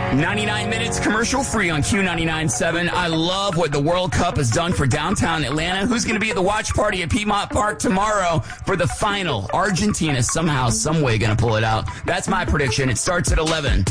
99 minutes commercial free on Q99.7. I love what the World Cup has done for downtown Atlanta. Who's going to be at the watch party at Piedmont Park tomorrow for the final? Argentina somehow, some way going to pull it out. That's my prediction. It starts at 11.